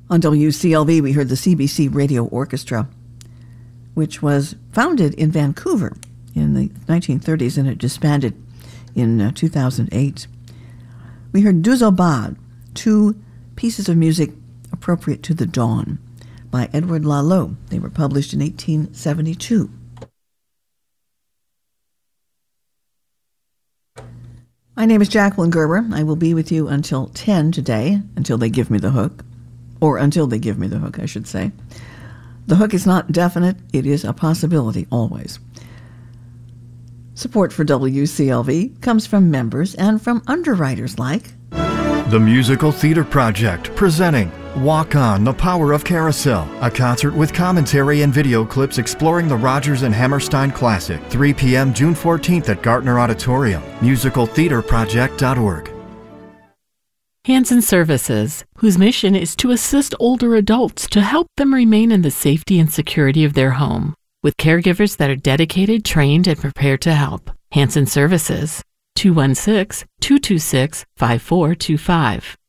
On WCLV, we heard the CBC Radio Orchestra, which was founded in Vancouver in the 1930s, and it disbanded in 2008. We heard Duzobad, two pieces of music appropriate to the dawn, by Edward Lalo. They were published in 1872. My name is Jacqueline Gerber. I will be with you until 10 today, until they give me the hook. Or until they give me the hook, I should say. The hook is not definite. It is a possibility, always. Support for WCLV comes from members and from underwriters like the Musical Theater Project, presenting Walk On, The Power of Carousel, a concert with commentary and video clips exploring the Rodgers and Hammerstein classic, 3 p.m. June 14th at Gartner Auditorium, musicaltheaterproject.org. Hanson Services, whose mission is to assist older adults to help them remain in the safety and security of their home, with caregivers that are dedicated, trained, and prepared to help. Hanson Services, 216-226-5425.